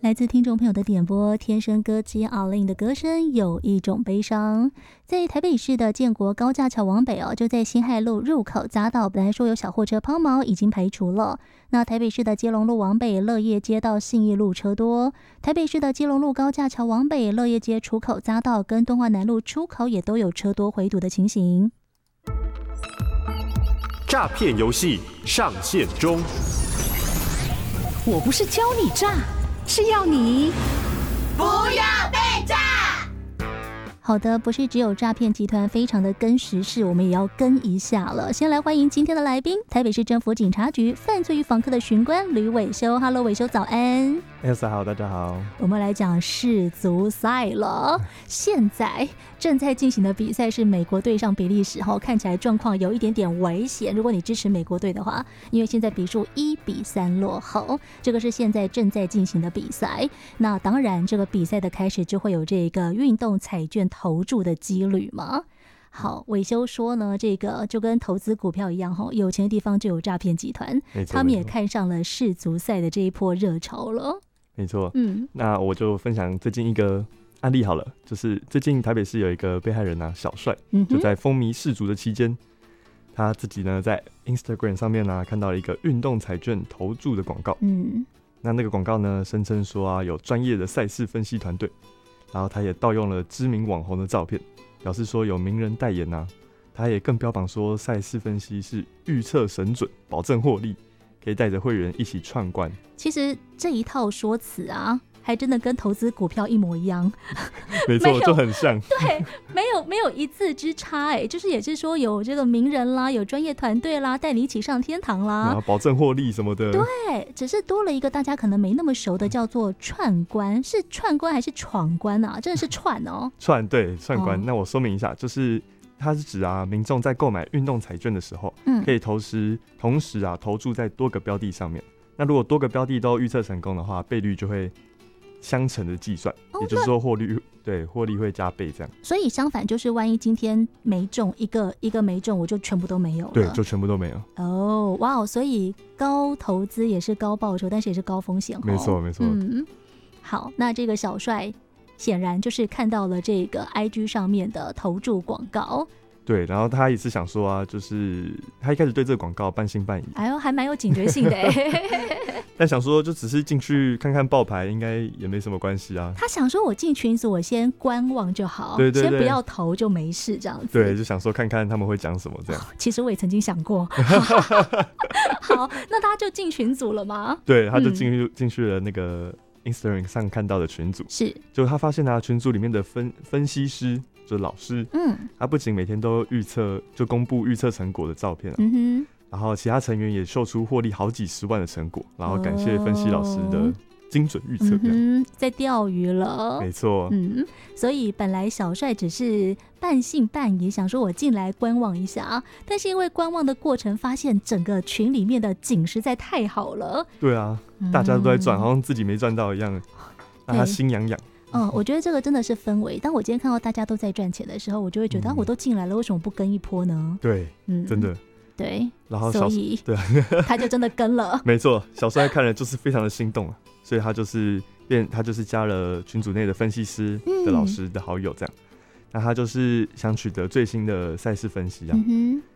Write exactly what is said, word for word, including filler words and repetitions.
来自听众朋友的点播，天生歌姬阿令的歌声有一种悲伤。在台北市的建国高架桥往北哦，就在辛亥路入口匝道，本来说有小货车抛锚，已经排除了。那台北市的基隆路往北，乐业街到信义路车多；台北市的基隆路高架桥往北，乐业街出口匝道跟敦化南路出口也都有车多回堵的情形。 诈骗游戏上线中。 我不是教你诈，是要你不要被诈。 好的，不是只有诈骗集团非常的跟时事，我们也要跟一下了。先来欢迎今天的来宾，台北市政府警察局犯罪与访客的巡官吕伟修。Hello， 伟修早安。 Elsa 好，大家好。 我们来讲世足赛了。现在正在进行的比赛是美国队上比利时，看起来状况有一点点危险。如果你支持美国队的话，因为现在比数一比三落后，这个是现在正在进行的比赛。那当然，这个比赛的开始就会有这个运动彩券投注的几率嘛。好，伟修说呢，这个就跟投资股票一样，有钱的地方就有诈骗集团，他们也看上了世足赛的这一波热潮了。 没错， 嗯， 那我就分享最近一个案例好了，就是最近台北市有一个被害人啊，小帅， 嗯、 就在风靡世足的期间，他自己呢在 Instagram 上面呢看到了一个运动彩券投注的广告， 嗯， 那那个广告呢声称说啊有专业的赛事分析团队，然后他也盗用了知名网红的照片，表示说有名人代言啊，他也更标榜说赛事分析是预测神准，保证获利。可以带着会员一起串关。 其实这一套说辞啊，还真的跟投资股票一模一样。 没错，就很像。 对，没有没有一字之差哎，就是也是说有这个名人啦，有专业团队啦，带你一起上天堂啦， 然后保证获利什么的。 对，只是多了一个大家可能没那么熟的，叫做串关，是串关还是闯关啊？真的是串哦。 串对串关、哦，那我说明一下，就是。它是指啊，民众在购买运动彩券的时候，嗯，可以同时同时啊投注在多个标的上面。那如果多个标的都预测成功的话，倍率就会相乘的计算，哦、也就是说获利对获利会加倍这样。 所以相反，就是万一今天没中一个一个没中，我就全部都没有了。 对，就全部都没有。 哦，哇，所以高投资也是高报酬，但是也是高风险。 没错，没错。 嗯，好，那这个小帅。显然就是看到了这个 I G 上面的投注广告， 对，然后他也是想说啊，就是他一开始对这个广告半信半疑， 哎呦，还蛮有警觉性的哎， 但想说就只是进去看看报牌，应该也没什么关系啊。 他想说我进群组，我先观望就好， 对对对， 先不要投就没事这样子。 对，就想说看看他们会讲什么这样。 哦、其实我也曾经想过。好，那他就进群组了吗？ 对，他就进去进、嗯、去了那个。Instagram 上看到的群组是， 就他发现啊，群组里面的分分析师就是老师， 嗯， 他不仅每天都预测，就公布预测成果的照片啊， 嗯哼， 然后其他成员也秀出获利好几十万的成果，然后感谢分析老师的精准预测， 嗯，在钓鱼了， 没错， 嗯，所以本来小帅只是半信半疑，想说我进来观望一下，但是因为观望的过程，发现整个群里面的景实在太好了， 对啊，大家都在赚、嗯，好像自己没赚到一样，让他心痒痒。 嗯，我觉得这个真的是氛围。当我今天看到大家都在赚钱的时候，我就会觉得、嗯啊、我都进来了，为什么不跟一波呢？ 对，嗯，真的。 对， 然后所以对， 他就真的跟了。 没错，小帅看了就是非常的心动啊，所以他就是变，他就是加了群组内的分析师的老师的好友这样。嗯、那他就是想取得最新的赛事分析啊、嗯，